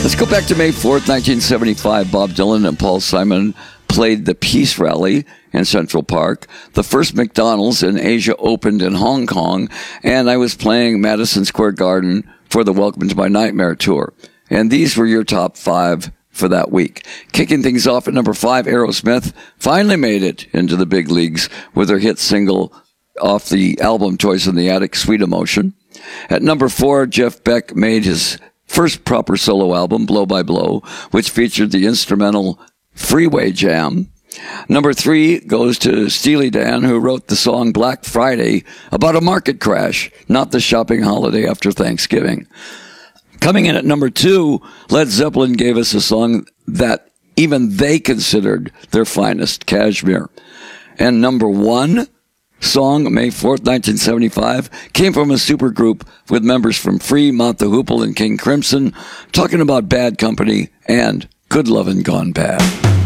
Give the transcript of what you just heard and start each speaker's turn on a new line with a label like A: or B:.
A: Let's go back to May 4th, 1975. Bob Dylan and Paul Simon played the Peace Rally in Central Park. The first McDonald's in Asia opened in Hong Kong, and I was playing Madison Square Garden for the Welcome to My Nightmare tour. And these were your top 5 for that week. Kicking things off at number 5, Aerosmith finally made it into the big leagues with their hit single off the album Toys in the Attic, Sweet Emotion. At number 4, Jeff Beck made his first proper solo album, Blow by Blow, which featured the instrumental Freeway Jam. Number 3 goes to Steely Dan, who wrote the song Black Friday about a market crash, not the shopping holiday after Thanksgiving. Coming in at number 2, Led Zeppelin gave us a song that even they considered their finest, Kashmir. And number 1 song, May 4th, 1975, came from a supergroup with members from Free, Mott the Hoople, and King Crimson, talking about Bad Company and Good Lovin' Gone Bad.